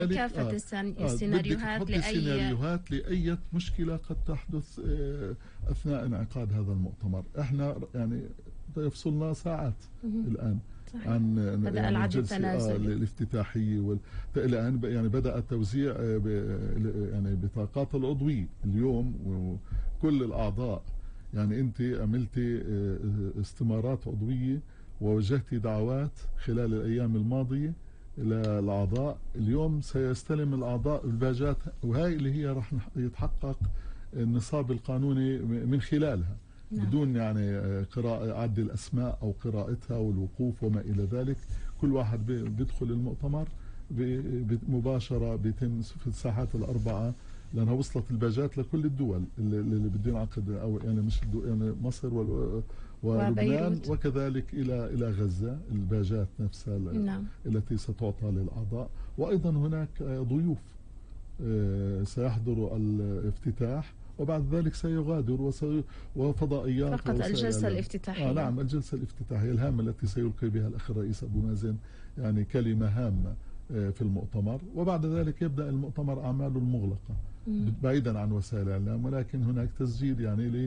كافة السيناريوهات بدك تحطي سيناريوهات لأي مشكلة قد تحدث أثناء انعقاد هذا المؤتمر. احنا يعني يفصلنا ساعات الآن صحيح. عن بدأ يعني العد الجلسة الافتتاحية الآن يعني بدأ التوزيع يعني بطاقات العضوية اليوم، وكل الأعضاء يعني أنت عملتي استمارات عضوية ووجهتي دعوات خلال الأيام الماضية إلى الأعضاء. اليوم سيستلم الأعضاء الباجات، وهي اللي هي راح يتحقق النصاب القانوني من خلالها. نعم. بدون يعني قراءة عد الأسماء أو قراءتها والوقوف وما إلى ذلك. كل واحد بيدخل المؤتمر مباشرة، بيتم في الساحات الأربعة، لأنها وصلت الباجات لكل الدول اللي بدهم عقد، أو يعني مش الدول، يعني مصر ولبنان وكذلك إلى غزة الباجات نفسها. نعم. التي ستعطى للأعضاء. وأيضا هناك ضيوف سيحضروا الافتتاح، وبعد ذلك سيغادر وفضائيات فقط الجلسة الافتتاحية. نعم، الجلسة الافتتاحية الهامة التي سيلقي بها الأخ الرئيس أبو مازن يعني كلمة هامة في المؤتمر. وبعد ذلك يبدأ المؤتمر أعماله المغلقة بعيدا عن وسائل الإعلام، ولكن هناك تسجيل يعني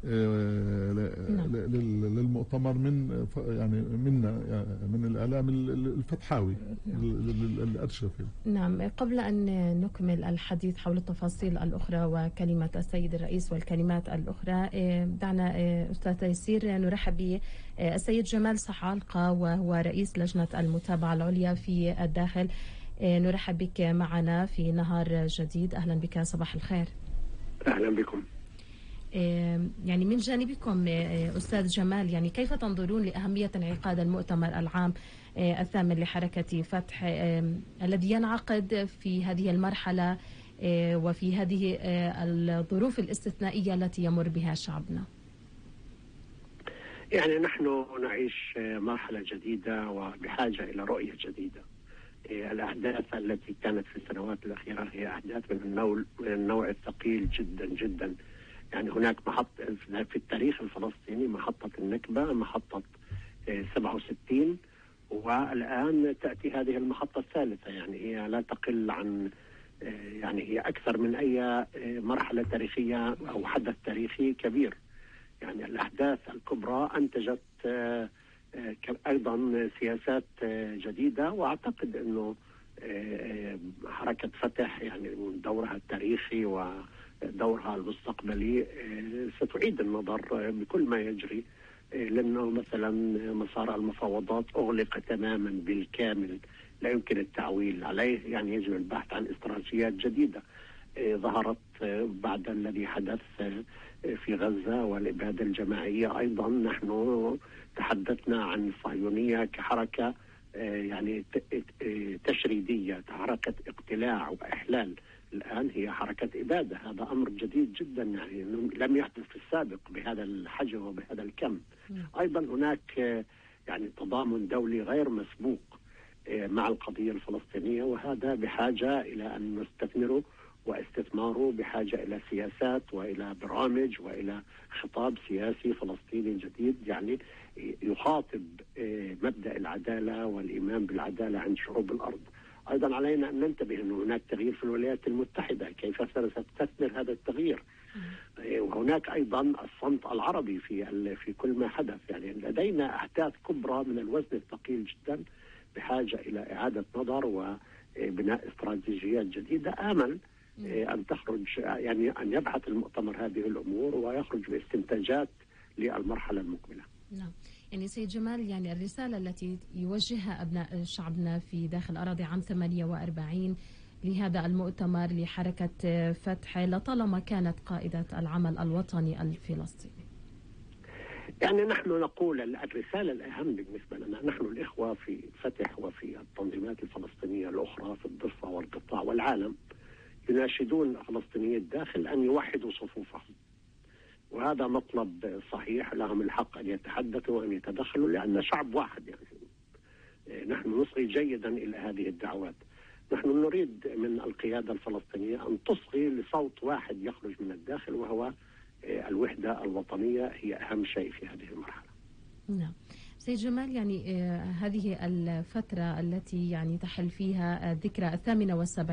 للمؤتمر من يعني من الإعلام الفتحاوي الأرشفي. نعم. قبل أن نكمل الحديث حول التفاصيل الأخرى وكلمة السيد الرئيس والكلمات الأخرى، دعنا أستاذ تيسير نرحب بالسيد جمال صحالقة، وهو رئيس لجنة المتابعة العليا في الداخل. نرحب بك معنا في نهار جديد. أهلا بك، صباح الخير. أهلا بكم. يعني من جانبكم أستاذ جمال، يعني كيف تنظرون لأهمية انعقاد المؤتمر العام الثامن لحركة فتح الذي ينعقد في هذه المرحلة وفي هذه الظروف الاستثنائية التي يمر بها شعبنا؟ يعني نحن نعيش مرحلة جديدة وبحاجة إلى رؤية جديدة. الأحداث التي كانت في السنوات الأخيرة هي أحداث من النوع الثقيل جدا جدا. يعني هناك في التاريخ الفلسطيني محطة النكبة، محطة 67، والآن تأتي هذه المحطة الثالثة. يعني هي لا تقل عن يعني هي أكثر من أي مرحلة تاريخية أو حدث تاريخي كبير. يعني الأحداث الكبرى أنتجت أيضا سياسات جديدة، وأعتقد أنه حركة فتح يعني دورها التاريخي ودورها المستقبلي ستعيد النظر بكل ما يجري، لأنه مثلا مسار المفاوضات أغلق تماما بالكامل، لا يمكن التعويل عليه. يعني يجب البحث عن استراتيجيات جديدة ظهرت بعد الذي حدث في غزة والإبادة الجماعية. أيضا نحن تحدثنا عن الصهيونية كحركة يعني تشريدية، حركة اقتلاع وإحلال. الآن هي حركة إبادة. هذا أمر جديد جدا، يعني لم يحدث في السابق بهذا الحجم وبهذا الكم. أيضا هناك يعني تضامن دولي غير مسبوق مع القضية الفلسطينية، وهذا بحاجة إلى أن نستثمره واستثماره، بحاجة إلى سياسات وإلى برامج وإلى خطاب سياسي فلسطيني جديد، يعني يخاطب مبدأ العدالة والإيمان بالعدالة عند شعوب الأرض. أيضا علينا أن ننتبه أن هناك تغيير في الولايات المتحدة، كيف ستستثمر هذا التغيير؟ وهناك أيضا الصمت العربي في كل ما حدث. يعني لدينا أحداث كبرى من الوزن الثقيل جدا، بحاجة إلى إعادة نظر وبناء استراتيجيات جديدة. آمل أن تخرج، يعني أن يبحث المؤتمر هذه الأمور ويخرج باستنتاجات للمرحلة المقبلة. نعم. يعني سيد جمال، يعني الرسالة التي يوجهها أبناء شعبنا في داخل أراضي عام 48 لهذا المؤتمر لحركة فتح لطالما كانت قائدة العمل الوطني الفلسطيني. يعني نحن نقول الرسالة الأهم بالنسبة لنا، نحن الإخوة في فتح وفي التنظيمات الفلسطينية الأخرى في الضفة والقطاع والعالم يناشدون فلسطيني الداخل أن يوحدوا صفوفهم، وهذا مطلب صحيح. لهم الحق أن يتحدثوا وأن يتدخلوا، لأن شعب واحد. يعني نحن نصغي جيدا إلى هذه الدعوات. نحن نريد من القيادة الفلسطينية أن تصغي لصوت واحد يخرج من الداخل، وهو الوحدة الوطنية هي أهم شيء في هذه المرحلة. نعم. سيد جمال، يعني هذه الفترة التي يعني تحل فيها الذكرى 78